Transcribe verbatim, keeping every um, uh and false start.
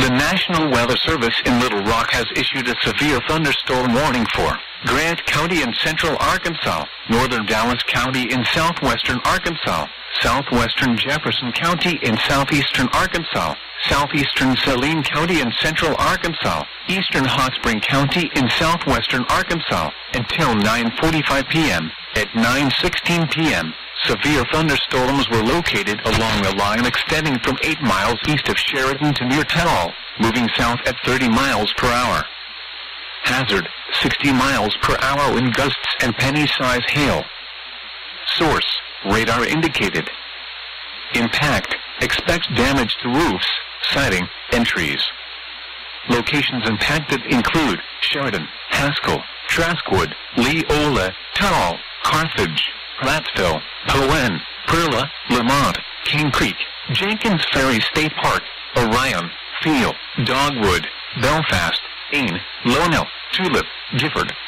The National Weather Service in Little Rock has issued a severe thunderstorm warning for Grant County in central Arkansas, northern Dallas County in southwestern Arkansas, southwestern Jefferson County in southeastern Arkansas, southeastern Saline County in central Arkansas, eastern Hot Spring County in southwestern Arkansas, until nine forty-five p m At nine sixteen p m, severe thunderstorms were located along a line extending from eight miles east of Sheridan to near Tall, moving south at thirty miles per hour. Hazard, sixty miles per hour wind gusts and penny-size hail. Source, radar indicated. Impact, expect damage to roofs, siding, and trees. Locations impacted include Sheridan, Haskell, Traskwood, Leola, Tall, Carthage, Plattsville, Poen, Perla, Lamont, King Creek, Jenkins Ferry State Park, Orion, Thiel, Dogwood, Belfast, Ain, Lonell, Tulip, Gifford,